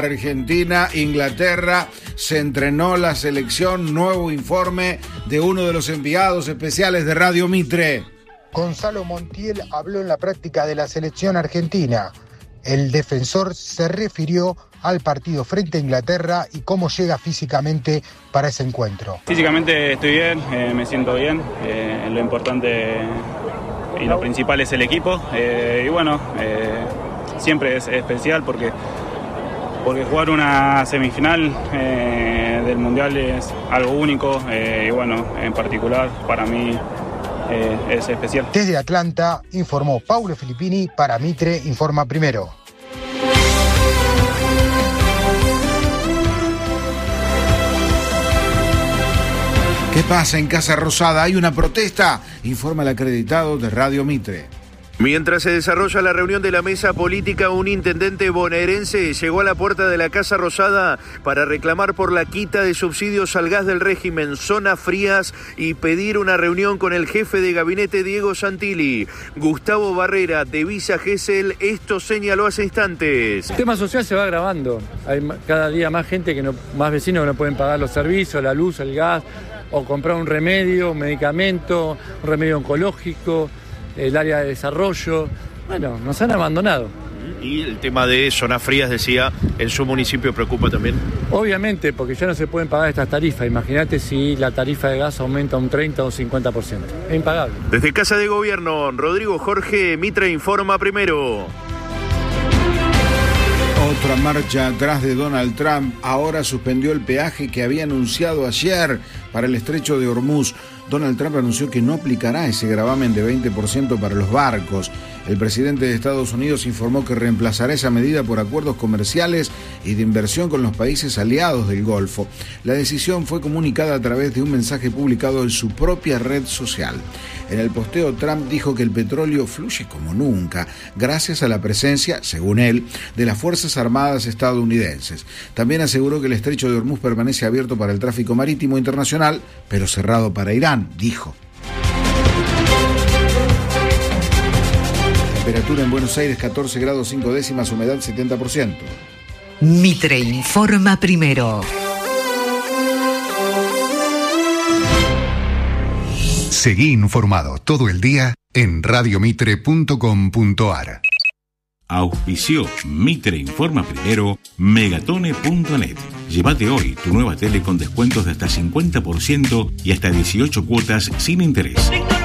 Argentina, Inglaterra, se entrenó la selección. Nuevo informe de uno de los enviados especiales de Radio Mitre. Gonzalo Montiel habló en la práctica de la selección argentina. El defensor se refirió al partido frente a Inglaterra y cómo llega físicamente para ese encuentro. Físicamente estoy bien, me siento bien. Lo importante y lo principal es el equipo. Y bueno, siempre es especial porque jugar una semifinal del Mundial es algo único y bueno, en particular para mí es especial. Desde Atlanta informó Paulo Filippini para Mitre Informa Primero. ¿Qué pasa en Casa Rosada? Hay una protesta, informa el acreditado de Radio Mitre. Mientras se desarrolla la reunión de la mesa política, un intendente bonaerense llegó a la puerta de la Casa Rosada para reclamar por la quita de subsidios al gas del régimen Zonas Frías y pedir una reunión con el jefe de gabinete Diego Santilli. Gustavo Barrera, de Visa Gesell, esto señaló hace instantes. El tema social se va agravando. Hay cada día más gente, más vecinos que no pueden pagar los servicios, la luz, el gas, o comprar un remedio, un medicamento, un remedio oncológico, el área de desarrollo. Bueno, nos han abandonado. Y el tema de zonas frías, decía, ¿en su municipio preocupa también? Obviamente, porque ya no se pueden pagar estas tarifas. Imagínate si la tarifa de gas aumenta un 30 o un 50%. Es impagable. Desde Casa de Gobierno, Rodrigo Jorge, Mitre Informa Primero. Otra marcha atrás de Donald Trump. Ahora suspendió el peaje que había anunciado ayer para el estrecho de Hormuz. Donald Trump anunció que no aplicará ese gravamen de 20% para los barcos. El presidente de Estados Unidos informó que reemplazará esa medida por acuerdos comerciales y de inversión con los países aliados del Golfo. La decisión fue comunicada a través de un mensaje publicado en su propia red social. En el posteo, Trump dijo que el petróleo fluye como nunca, gracias a la presencia, según él, de las Fuerzas Armadas estadounidenses. También aseguró que el estrecho de Hormuz permanece abierto para el tráfico marítimo internacional, pero cerrado para Irán, dijo. Temperatura en Buenos Aires 14 grados 5 décimas, humedad 70%. Mitre Informa Primero. Seguí informado todo el día en radiomitre.com.ar. Auspició Mitre Informa Primero, Megatone.net. Llévate hoy tu nueva tele con descuentos de hasta 50% y hasta 18 cuotas sin interés.